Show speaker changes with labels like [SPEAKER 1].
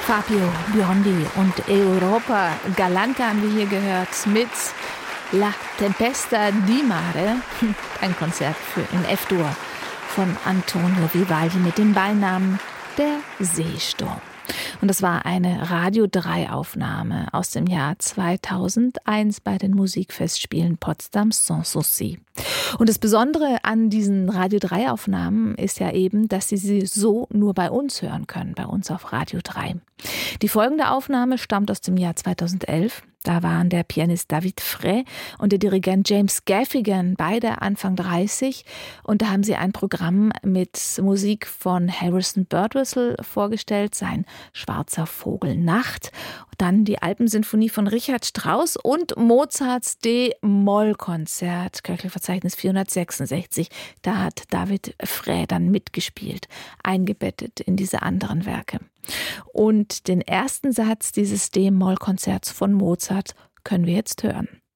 [SPEAKER 1] Fabio Biondi und Europa Galante haben wir hier gehört mit La Tempesta di Mare, ein Konzert in F-Dur von Antonio Vivaldi mit dem Beinamen Der Seesturm. Und das war eine Radio 3 Aufnahme aus dem Jahr 2001 bei den Musikfestspielen Potsdam Sans Souci. Und das Besondere an diesen Radio 3 Aufnahmen ist ja eben, dass Sie so nur bei uns hören können, bei uns auf Radio 3. Die folgende Aufnahme stammt aus dem Jahr 2011. Da waren der Pianist David Frey und der Dirigent James Gaffigan, beide Anfang 30. Und da haben sie ein Programm mit Musik von Harrison Birdwhistle vorgestellt, sein Schwarzer Vogel Nacht. Dann die Alpensinfonie von Richard Strauss und Mozarts D-Moll-Konzert, Köchelverzeichnis 466. Da hat David Frey dann mitgespielt, eingebettet in diese anderen Werke. Und den ersten Satz dieses D-Moll-Konzerts von Mozart können wir jetzt hören.